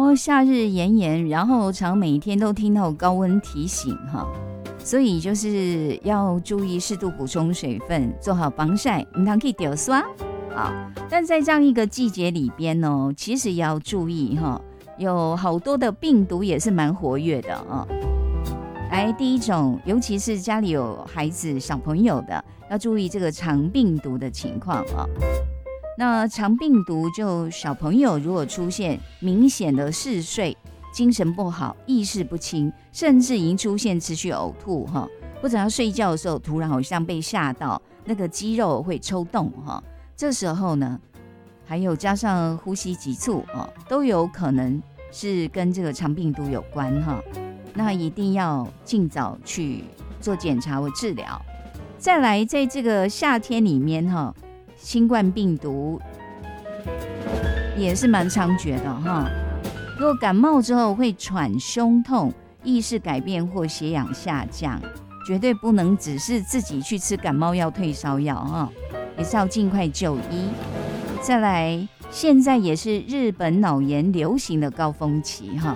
夏日炎炎，然后常每天都听到高温提醒哈，所以就是要注意适度补充水分，做好防晒，唔通去丢刷啊。但在这样一个季节里边呢，其实也要注意哈，有好多的病毒也是蛮活跃的啊。来，第一种，尤其是家里有孩子、小朋友的，要注意这个肠病毒的情况啊。那肠病毒就小朋友如果出现明显的嗜睡、精神不好、意识不清，甚至已经出现持续呕吐哈，或者他睡觉的时候突然好像被吓到，那个肌肉会抽动哈，这时候呢，还有加上呼吸急促啊，都有可能是跟这个肠病毒有关哈。那一定要尽早去做检查或治疗。再来，在这个夏天里面哈。新冠病毒也是蛮猖獗的哈。如果感冒之后会喘、胸痛、意识改变或血氧下降，绝对不能只是自己去吃感冒药、退烧药哈，也是要尽快就医。再来，现在也是日本脑炎流行的高峰期哈。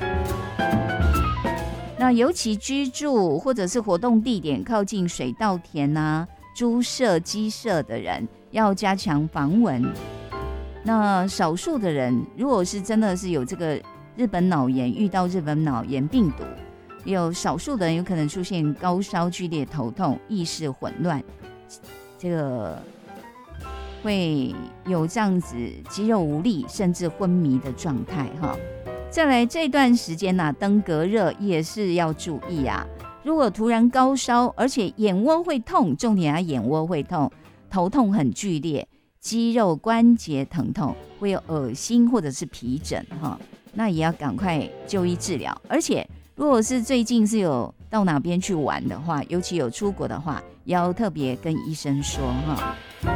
那尤其居住或者是活动地点靠近水稻田啊、猪舍、鸡舍的人，要加强防蚊。那少数的人，如果是真的是有这个日本脑炎，遇到日本脑炎病毒，有少数的人有可能出现高烧、剧烈头痛、意识混乱，这个会有这样子肌肉无力甚至昏迷的状态哈。再来这段时间啊，登革热也是要注意啊。如果突然高烧，而且眼窝会痛，重点啊，眼窝会痛，头痛很剧烈，肌肉关节疼痛，会有恶心或者是皮疹哈，那也要赶快就医治疗。而且如果是最近是有到哪边去玩的话，尤其有出国的话，也要特别跟医生说哈。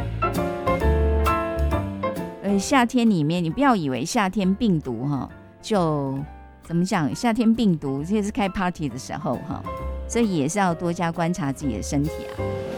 夏天里面，你不要以为夏天病毒哈。就怎么讲？夏天病毒这是开 party 的时候哈，所以也是要多加观察自己的身体啊。